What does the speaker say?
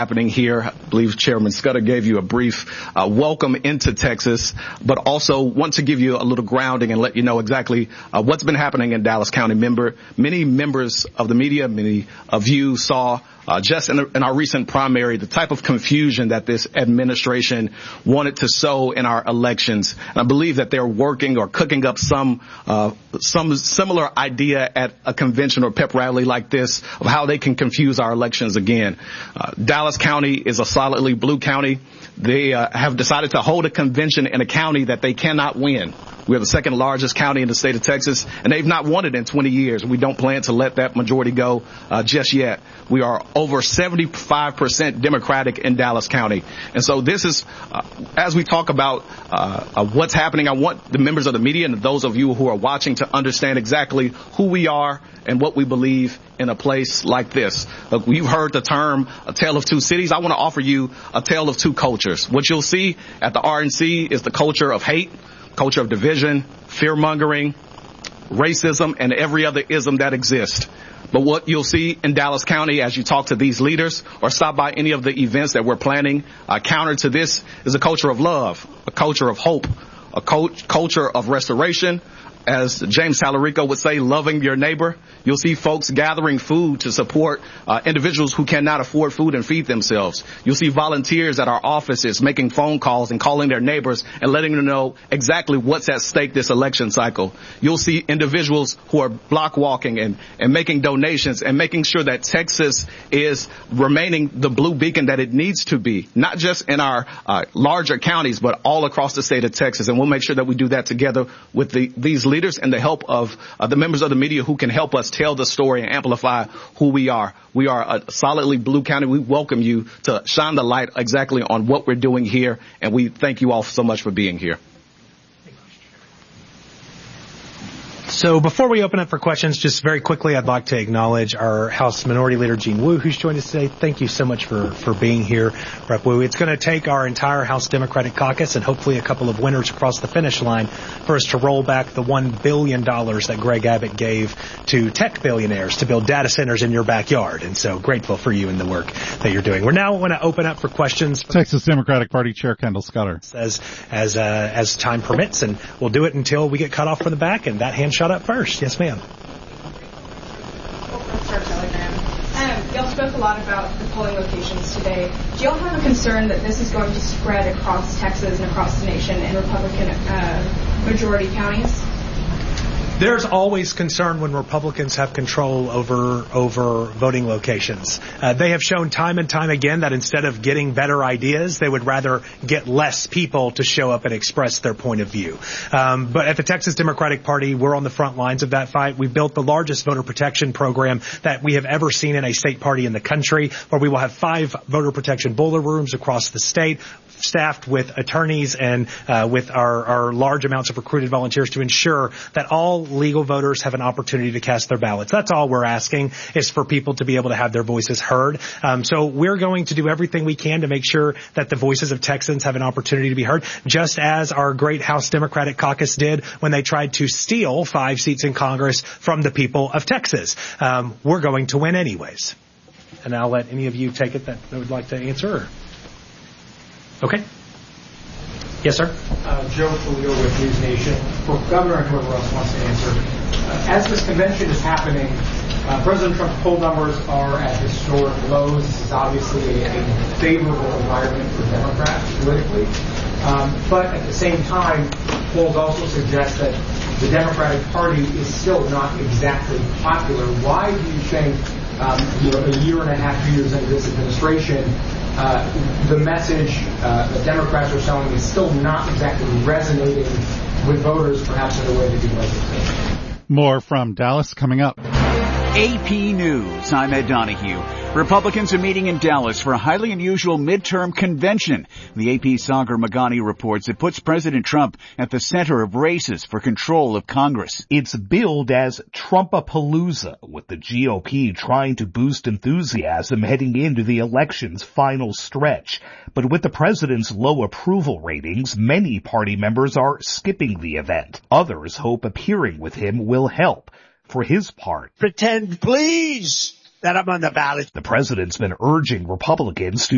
happening here. I believe Chairman Scudder gave you a brief welcome into Texas, but also want to give you a little grounding and let you know exactly what's been happening in Dallas County. Many members of the media, many of you saw just in our recent primary, the type of confusion that this administration wanted to sow in our elections. And I believe that they're working or cooking up some similar idea at a convention or pep rally like this of how they can confuse our elections again. Dallas County is a solidly blue county. They have decided to hold a convention in a county that they cannot win. We're the second largest county in the state of Texas, and they've not won it in 20 years. We don't plan to let that majority go just yet. We are over 75% Democratic in Dallas County. And so this is, as we talk about what's happening, I want the members of the media and those of you who are watching to understand exactly who we are and what we believe in a place like this. Look, you've heard the term a tale of two cities. I want to offer you a tale of two cultures. What you'll see at the RNC is the culture of hate, culture of division, fear-mongering, racism, and every other ism that exists. But what you'll see in Dallas County as you talk to these leaders or stop by any of the events that we're planning, counter to this is a culture of love, a culture of hope, a culture of restoration. As James Tallarico would say, loving your neighbor. You'll see folks gathering food to support individuals who cannot afford food and feed themselves. You'll see volunteers at our offices making phone calls and calling their neighbors and letting them know exactly what's at stake this election cycle. You'll see individuals who are block walking and making donations and making sure that Texas is remaining the blue beacon that it needs to be, not just in our larger counties, but all across the state of Texas. And we'll make sure that we do that together with these leaders and the help of the members of the media who can help us tell the story and amplify who we are. We are a solidly blue county. We welcome you to shine the light exactly on what we're doing here, and we thank you all so much for being here. So before we open up for questions, just very quickly, I'd like to acknowledge our House Minority Leader, Jean Wu, who's joined us today. Thank you so much for being here, Rep. Wu. It's going to take our entire House Democratic caucus and hopefully a couple of winners across the finish line for us to roll back the $1 billion that Greg Abbott gave to tech billionaires to build data centers in your backyard. And so grateful for you and the work that you're doing. We're now going to open up for questions. Texas Democratic Party Chair Kendall Scudder. As time permits, and we'll do it until we get cut off from the back, and that hand shot up first. Yes, ma'am. Y'all spoke a lot about the polling locations today. Do y'all have a concern that this is going to spread across Texas and across the nation in Republican majority counties? There's always concern when Republicans have control over voting locations. They have shown time and time again that instead of getting better ideas, they would rather get less people to show up and express their point of view. But at the Texas Democratic Party, we're on the front lines of that fight. We've built the largest voter protection program that we have ever seen in a state party in the country, where we will have 5 voter protection boiler rooms across the state, staffed with attorneys and with our large amounts of recruited volunteers to ensure that all legal voters have an opportunity to cast their ballots. That's all we're asking, is for people to be able to have their voices heard. So we're going to do everything we can to make sure that the voices of Texans have an opportunity to be heard, just as our great House Democratic caucus did when they tried to steal 5 seats in Congress from the people of Texas. We're going to win anyways. And I'll let any of you take it that would like to answer. Okay. Yes, sir. Joe Folio with News Nation. For Governor and whoever else wants to answer, as this convention is happening, President Trump's poll numbers are at historic lows. This is obviously a favorable environment for Democrats politically. But at the same time, polls also suggest that the Democratic Party is still not exactly popular. Why do you think, a year and a half, 2 years into this administration, the message that Democrats are selling is still not exactly resonating with voters, perhaps in a way that you'd like to think? More from Dallas coming up. AP News. I'm Ed Donahue. Republicans are meeting in Dallas for a highly unusual midterm convention. The AP Sagar Magani reports it puts President Trump at the center of races for control of Congress. It's billed as Trumpapalooza, with the GOP trying to boost enthusiasm heading into the election's final stretch. But with the president's low approval ratings, many party members are skipping the event. Others hope appearing with him will help. For his part, pretend, please, that I'm on the ballot. The president's been urging Republicans to